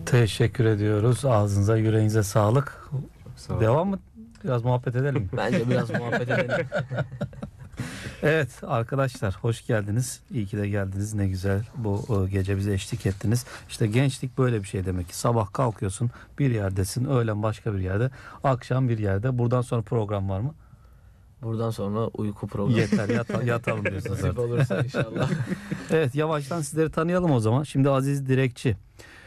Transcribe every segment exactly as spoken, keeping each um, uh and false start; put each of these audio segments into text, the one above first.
Teşekkür ediyoruz. Ağzınıza, yüreğinize sağlık. Sağ olun. Devam mı? Biraz muhabbet edelim mi? Bence biraz muhabbet edelim. Evet arkadaşlar, hoş geldiniz. İyi ki de geldiniz. Ne güzel bu e, gece bize eşlik ettiniz. İşte gençlik böyle bir şey demek ki. Sabah kalkıyorsun, bir yerdesin, öğlen başka bir yerde, akşam bir yerde. Buradan sonra program var mı? Buradan sonra uyku programı. Yeter, yata- yatalım diyorsunuz Nasip artık. olursa inşallah. Evet, yavaştan sizleri tanıyalım o zaman. Şimdi Aziz Direkçi,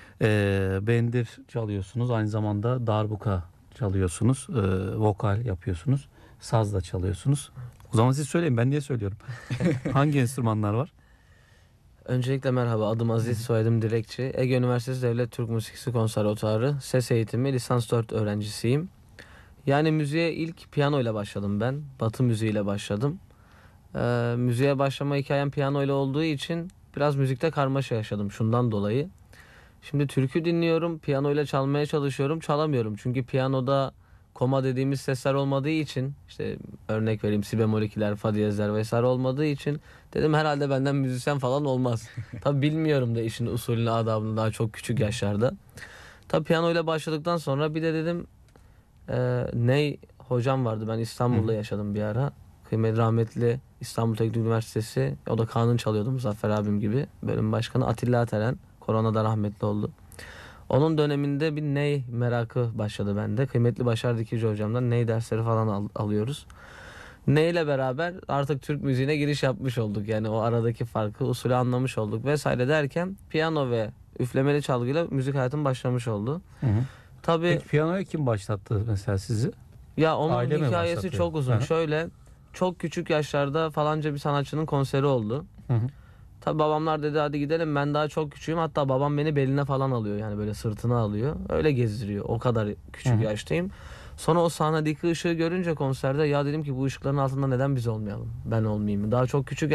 e, bendir çalıyorsunuz, aynı zamanda darbuka çalıyorsunuz, e, vokal yapıyorsunuz, saz da çalıyorsunuz. O zaman siz söyleyin, ben niye söylüyorum? Hangi enstrümanlar var? Öncelikle merhaba, adım Aziz, soyadım Direkçi. Ege Üniversitesi Devlet Türk Müzikisi Konservatuarı ses eğitimi lisans dört öğrencisiyim. Yani müziğe ilk piyano ile başladım ben. Batı müziğiyle başladım. Ee, müziğe başlama hikayem piyano ile olduğu için biraz müzikte karmaşa yaşadım şundan dolayı. Şimdi türkü dinliyorum, piyano ile çalmaya çalışıyorum, çalamıyorum. Çünkü piyanoda koma dediğimiz sesler olmadığı için, işte örnek vereyim, si bemol ikiler, fa diyezler vesaire olmadığı için dedim herhalde benden müzisyen falan olmaz. Tabi bilmiyorum da işin usulünü, adabını daha çok küçük yaşlarda. Tabi piyano ile başladıktan sonra bir de dedim e, Ney hocam vardı, ben İstanbul'da yaşadım bir ara. Kıymetli rahmetli İstanbul Teknik Üniversitesi, o da kanun çalıyordu, Muzaffer abim gibi. Bölüm başkanı Atilla Ateren, koronada rahmetli oldu. Onun döneminde bir ney merakı başladı bende. Kıymetli Başar Dikici hocamdan ney dersleri falan al- alıyoruz. Ney ile beraber artık Türk müziğine giriş yapmış olduk. Yani o aradaki farkı, usulü anlamış olduk vesaire derken piyano ve üflemeli çalgıyla müzik hayatım başlamış oldu. Hı hı. Tabii Peki piyanoya kim başlattı mesela sizi? ya onun Aile mi hikayesi başlattı? çok uzun. Hı hı. Şöyle, çok küçük yaşlarda falanca bir sanatçının konseri oldu. Hı hı. Tabii babamlar dedi hadi gidelim, ben daha çok küçüğüm, hatta babam beni beline falan alıyor, yani böyle sırtına alıyor, öyle gezdiriyor, o kadar küçük Hı hı. yaştayım. Sonra o sahnedeki ışığı görünce konserde, ya dedim ki bu ışıkların altında neden biz olmayalım, ben olmayayım, daha çok küçük